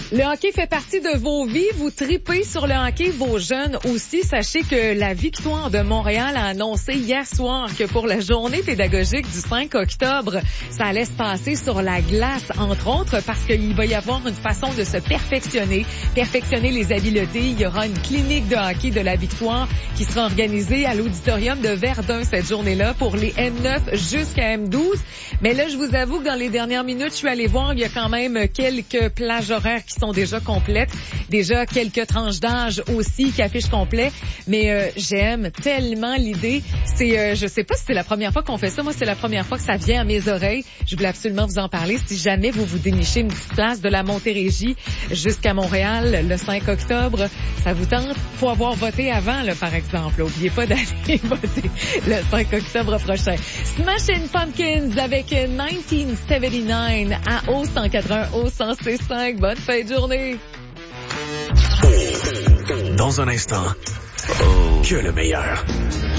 Le hockey fait partie de vos vies. Vous tripez sur le hockey, vos jeunes aussi. Sachez que la Victoire de Montréal a annoncé hier soir que pour la journée pédagogique du 5 octobre, ça allait se passer sur la glace, entre autres, parce qu'il va y avoir une façon de se perfectionner les habiletés. Il y aura une clinique de hockey de la Victoire qui sera organisée à l'auditorium de Verdun cette journée-là pour les M9 jusqu'à M12. Mais là, je vous avoue que dans les dernières minutes, je suis allée voir, il y a quand même quelques plages horaires qui sont déjà complètes. Déjà quelques tranches d'âge aussi qui affichent complet. Mais j'aime tellement l'idée. Je sais pas si c'est la première fois qu'on fait ça. Moi, c'est la première fois que ça vient à mes oreilles. Je voulais absolument vous en parler. Si jamais vous dénichez une petite place de la Montérégie jusqu'à Montréal le 5 octobre, ça vous tente? Faut avoir voté avant, là, par exemple. Oubliez pas d'aller voter le 5 octobre prochain. Smashing Pumpkins avec 1979 à O181, O105. Bonne fin de journée. Dans un instant, que le meilleur.